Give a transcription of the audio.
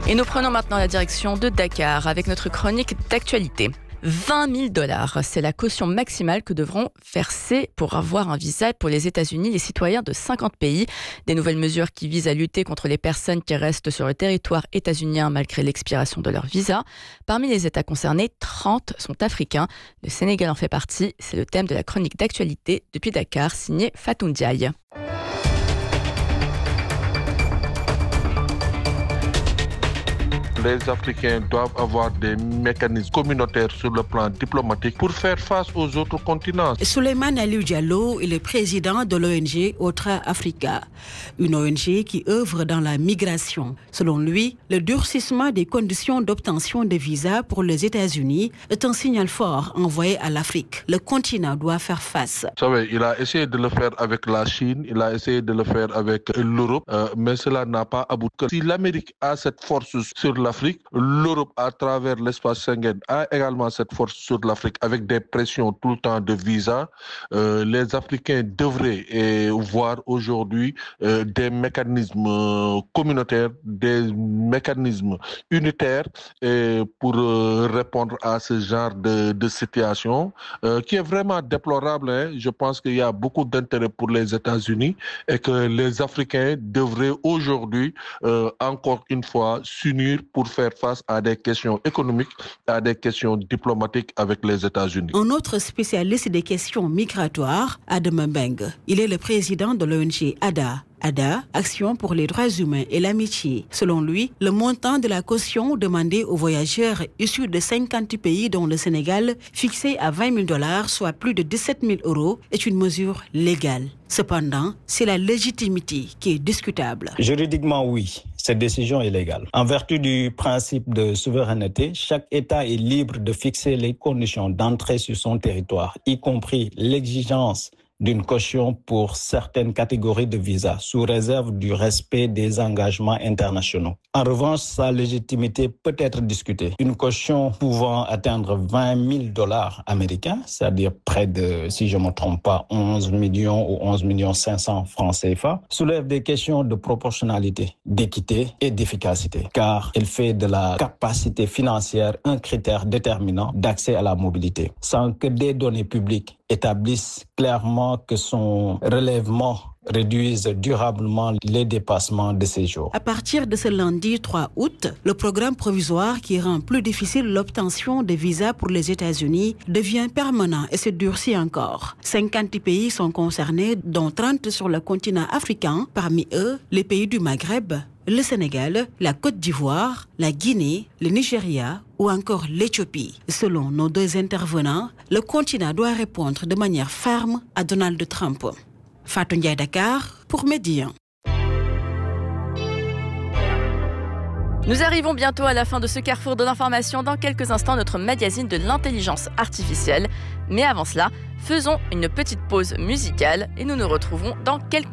Et nous prenons maintenant la direction de Dakar avec notre chronique d'actualité. 20 000 $, c'est la caution maximale que devront verser pour avoir un visa pour les États-Unis les citoyens de 50 pays. Des nouvelles mesures qui visent à lutter contre les personnes qui restent sur le territoire états-unien malgré l'expiration de leur visa. Parmi les États concernés, 30 sont africains. Le Sénégal en fait partie. C'est le thème de la chronique d'actualité depuis Dakar, signé Fatou Ndiaye. Les Africains doivent avoir des mécanismes communautaires sur le plan diplomatique pour faire face aux autres continents. Souleymane Aliou Diallo est le président de l'ONG Otra Africa, une ONG qui œuvre dans la migration. Selon lui, le durcissement des conditions d'obtention de visas pour les États-Unis est un signal fort envoyé à l'Afrique. Le continent doit faire face. Vous savez, il a essayé de le faire avec la Chine, il a essayé de le faire avec l'Europe, mais cela n'a pas abouti. Si l'Amérique a cette force sur l'Afrique, l'Europe, à travers l'espace Schengen, a également cette force sur l'Afrique avec des pressions tout le temps de visa. Les Africains devraient voir aujourd'hui des mécanismes communautaires, des mécanismes unitaires pour répondre à ce genre de situation qui est vraiment déplorable. Je pense qu'il y a beaucoup d'intérêt pour les États-Unis et que les Africains devraient aujourd'hui, encore une fois, s'unir pour faire face à des questions économiques, à des questions diplomatiques avec les États-Unis. Un autre spécialiste des questions migratoires, Adam Mbeng. Il est le président de l'ONG ADA, Action pour les droits humains et l'amitié. Selon lui, le montant de la caution demandée aux voyageurs issus de 50 pays dont le Sénégal, fixé à 20 000 $, soit plus de 17 000 €, est une mesure légale. Cependant, c'est la légitimité qui est discutable. Juridiquement, oui, cette décision est légale. En vertu du principe de souveraineté, chaque État est libre de fixer les conditions d'entrée sur son territoire, y compris l'exigence d'une caution pour certaines catégories de visas, sous réserve du respect des engagements internationaux. En revanche, sa légitimité peut être discutée. Une caution pouvant atteindre 20 000 $ américains, c'est-à-dire près de, si je ne me trompe pas, 11 millions ou 11 500 francs CFA, soulève des questions de proportionnalité, d'équité et d'efficacité, car elle fait de la capacité financière un critère déterminant d'accès à la mobilité, sans que des données publiques établissent clairement que son relèvement réduise durablement les dépassements de séjour. À partir de ce lundi 3 août, le programme provisoire qui rend plus difficile l'obtention de visas pour les États-Unis devient permanent et se durcit encore. 50 pays sont concernés, dont 30 sur le continent africain, parmi eux les pays du Maghreb, le Sénégal, la Côte d'Ivoire, la Guinée, le Nigeria ou encore l'Éthiopie. Selon nos deux intervenants, le continent doit répondre de manière ferme à Donald Trump. Fatou Ndiaye, Dakar, pour Média. Nous arrivons bientôt à la fin de ce carrefour de l'information. Dans quelques instants, notre magazine de l'intelligence artificielle. Mais avant cela, faisons une petite pause musicale et nous nous retrouvons dans quelques